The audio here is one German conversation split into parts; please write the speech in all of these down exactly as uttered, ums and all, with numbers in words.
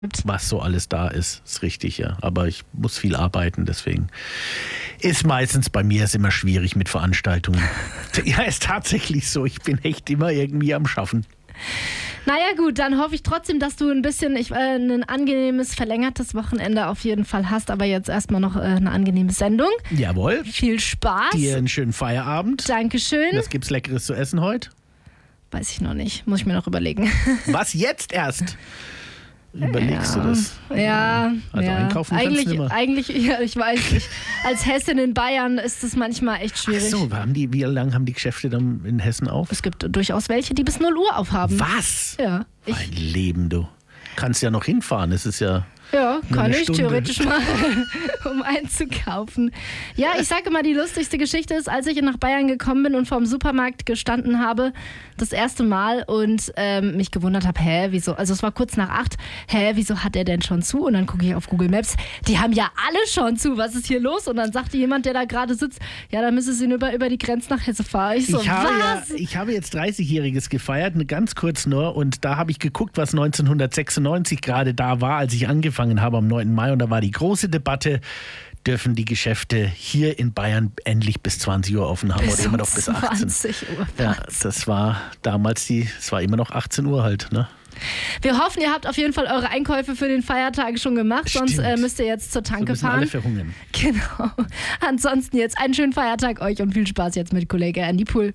was so alles da ist, ist richtig, ja. Aber ich muss viel arbeiten, deswegen ist meistens bei mir ist immer schwierig mit Veranstaltungen. Ja, ist tatsächlich so. Ich bin echt immer irgendwie am Schaffen. Naja gut, dann hoffe ich trotzdem, dass du ein bisschen ich, äh, ein angenehmes, verlängertes Wochenende auf jeden Fall hast. Aber jetzt erstmal noch äh, eine angenehme Sendung. Jawohl. Viel Spaß. Dir einen schönen Feierabend. Dankeschön. Was gibt's Leckeres zu essen heute? Weiß ich noch nicht. Muss ich mir noch überlegen. Was, jetzt erst? Überlegst ja, du das? Ja. Also ja. einkaufen kannst eigentlich, du immer. Eigentlich, ja, ich weiß nicht. Als Hessin in Bayern ist das manchmal echt schwierig. Ach so, haben die, wie lange haben die Geschäfte dann in Hessen auf? Es gibt durchaus welche, die bis null Uhr aufhaben. Was? Ja. Ich, mein Leben, du. Kannst ja noch hinfahren, es ist ja... Ja, Nur kann eine ich Stunde. theoretisch mal, um einzukaufen. Ja, ich sage immer, die lustigste Geschichte ist, als ich nach Bayern gekommen bin und vor dem Supermarkt gestanden habe, das erste Mal und ähm, mich gewundert habe, hä, wieso, also es war kurz nach acht, hä, wieso hat er denn schon zu? Und dann gucke ich auf Google Maps, die haben ja alle schon zu, was ist hier los? Und dann sagte jemand, der da gerade sitzt, ja, dann müssen sie über, über die Grenze nach Hesse fahren. Ich so, ich, habe was? Ja, ich habe jetzt dreißigjähriges gefeiert, ne, ganz kurz nur, und da habe ich geguckt, was neunzehnhundertsechsundneunzig gerade da war, als ich angefangen habe am neunten Mai, und da war die große Debatte, dürfen die Geschäfte hier in Bayern endlich bis zwanzig Uhr offen haben bis oder immer noch bis achtzehn Uhr. Ja, das war damals die, es war immer noch achtzehn Uhr halt, ne? Wir hoffen, ihr habt auf jeden Fall eure Einkäufe für den Feiertag schon gemacht, Stimmt. sonst äh, müsst ihr jetzt zur Tanke so müssen fahren. alle verhungern. Genau. Ansonsten jetzt einen schönen Feiertag euch und viel Spaß jetzt mit Kollege Andy Pool.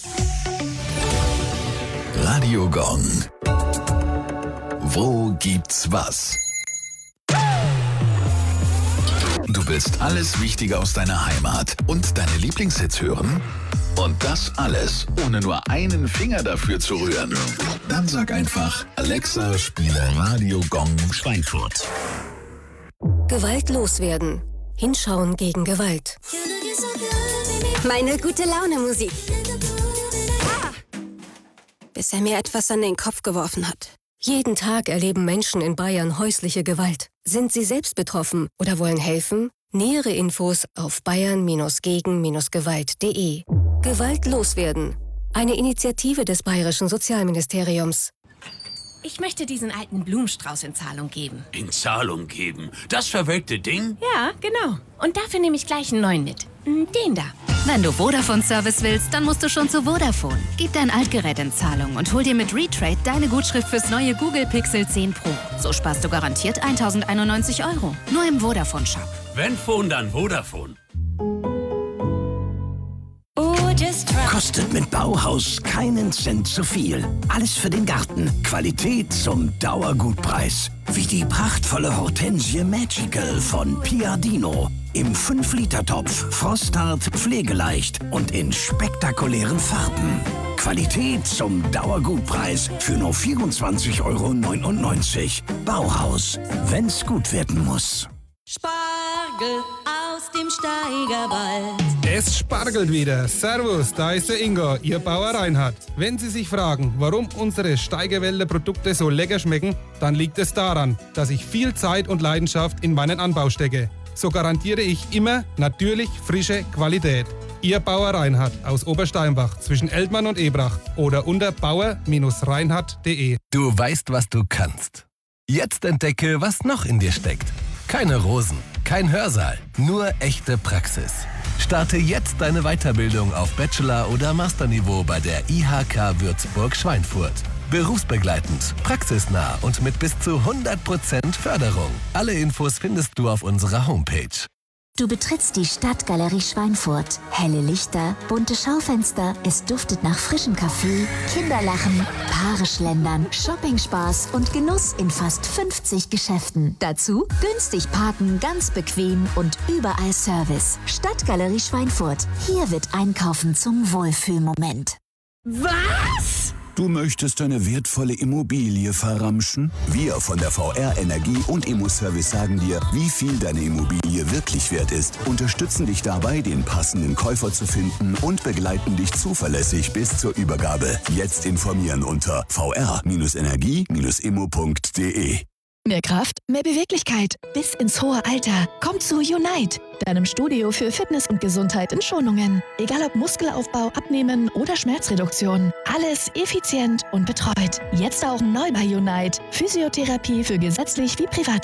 Radio Gong. Wo gibt's was? Du willst alles Wichtige aus deiner Heimat und deine Lieblingshits hören? Und das alles, ohne nur einen Finger dafür zu rühren. Dann sag einfach, Alexa, spiele Radio Gong Schweinfurt. Gewalt loswerden. Hinschauen gegen Gewalt. Meine gute Laune Musik. Ah. Bis er mir etwas an den Kopf geworfen hat. Jeden Tag erleben Menschen in Bayern häusliche Gewalt. Sind sie selbst betroffen oder wollen helfen? Nähere Infos auf bayern gegen gewalt punkt de. Gewalt loswerden. Eine Initiative des Bayerischen Sozialministeriums. Ich möchte diesen alten Blumenstrauß in Zahlung geben. In Zahlung geben? Das verwelkte Ding? Ja, genau. Und dafür nehme ich gleich einen neuen mit. Den da. Wenn du Vodafone-Service willst, dann musst du schon zu Vodafone. Gib dein Altgerät in Zahlung und hol dir mit Retrade deine Gutschrift fürs neue Google Pixel zehn Pro. So sparst du garantiert tausendeinundneunzig Euro. Nur im Vodafone-Shop. Wenn Phone, dann Vodafone. Kostet mit Bauhaus keinen Cent zu viel. Alles für den Garten. Qualität zum Dauergutpreis. Wie die prachtvolle Hortensie Magical von Piadino. Im fünf Liter Topf, frosthart, pflegeleicht und in spektakulären Farben. Qualität zum Dauergutpreis für nur vierundzwanzig Euro neunundneunzig. Bauhaus, wenn's gut werden muss. Spargel aus dem Steigerwald. Es spargelt wieder. Servus, da ist der Ingo, Ihr Bauer Reinhard. Wenn Sie sich fragen, warum unsere Steigerwälder Produkte so lecker schmecken, dann liegt es daran, dass ich viel Zeit und Leidenschaft in meinen Anbau stecke. So garantiere ich immer natürlich frische Qualität. Ihr Bauer Reinhard aus Obersteinbach zwischen Eltmann und Ebrach oder unter bauer Bindestrich reinhardt punkt de. Du weißt, was du kannst. Jetzt entdecke, was noch in dir steckt. Keine Rosen, kein Hörsaal, nur echte Praxis. Starte jetzt deine Weiterbildung auf Bachelor- oder Masterniveau bei der I H K Würzburg-Schweinfurt. Berufsbegleitend, praxisnah und mit bis zu hundert Prozent Förderung. Alle Infos findest du auf unserer Homepage. Du betrittst die Stadtgalerie Schweinfurt. Helle Lichter, bunte Schaufenster, es duftet nach frischem Kaffee, Kinderlachen, Paare schlendern, Shoppingspaß und Genuss in fast fünfzig Geschäften. Dazu günstig parken, ganz bequem und überall Service. Stadtgalerie Schweinfurt. Hier wird Einkaufen zum Wohlfühlmoment. Was? Du möchtest deine wertvolle Immobilie verramschen? Wir von der V R Energie und Immoservice sagen dir, wie viel deine Immobilie wirklich wert ist, unterstützen dich dabei, den passenden Käufer zu finden und begleiten dich zuverlässig bis zur Übergabe. Jetzt informieren unter v r Bindestrich energie Bindestrich immo punkt de. Mehr Kraft, mehr Beweglichkeit bis ins hohe Alter. Komm zu Unite, deinem Studio für Fitness und Gesundheit in Schonungen. Egal ob Muskelaufbau, Abnehmen oder Schmerzreduktion. Alles effizient und betreut. Jetzt auch neu bei Unite. Physiotherapie für gesetzlich wie privat